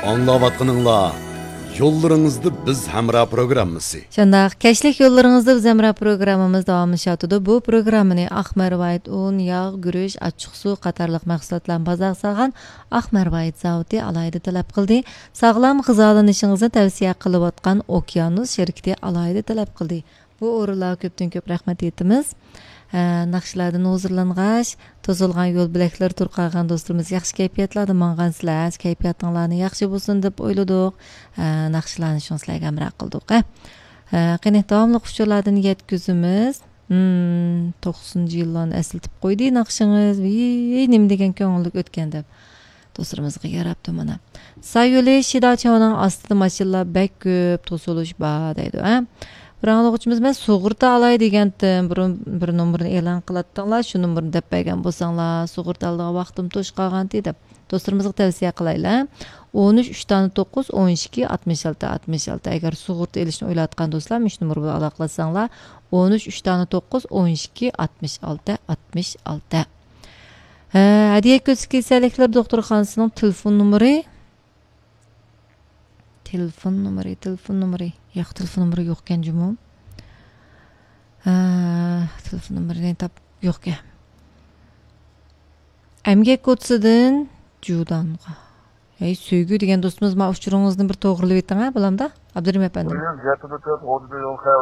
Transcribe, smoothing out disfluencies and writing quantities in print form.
Anlavatqınınla Yollarınızda Biz Hamra programması. Şandaq, Keşlik Yollarınızda Biz Hamra programımız davamlaşatıdı. Bu programını Ahmervayt un, yağ, gürüş, açıq su qatarlıq mahsulotlarni bazar salgan Ahmervayt zavodi alayda talab qildi. Sağlam g'izolanishingizga tavsiya qilib atgan Okeanus şirkati alayda talab qildi. Bu o'rinlarga ko'pdan ko'p rahmat aytamiz. Naqshlardan hozirlangaç, tozulgan yo'l bilaklar turqagan do'stlarimiz yaxshi kayfiyatlarda mangansizlar, kayfiyatinglarni yaxshi bo'lsin deb o'yladik. Naqshlarni sizlarga amra qildik. Qani davomli xushlardan yetkizimiz. 90-yillarni eslatib qo'ydi naqshingiz. Nima degan ko'ngillik o'tgan deb do'stlarimizga yarabdi mana. Sayyo'li Shidachoning ostida mashinalar bek ko'p to'silish bor deydi. Biroq men sug'urta alay degandim, bir nomerni e'lon qilatdilar, shu nomerni deb bergan bo'lsanglar, sug'urta aldiga vaqtim to'sh qolgan deb do'stlarimizga tavsiya qilaylar. 13 12 66 66 agar sug'urta elishni o'ylayotgan do'stlar, shu nomer bilan aloqalashsanglar, 13 12 66 66. Hadiya ko'z kasalliklar doktorxonasining telefon nomeri. Telefon nomeri. Yo'q, telefon nomeri yo'q ekan jumum. Telefon nomerini tap yo'q ekan. Emgak ko'tsidan Judanga. Söygü degan do'stimiz, men uchuringizni bir to'g'rilab ayting, bilamda? Abdurim apandi.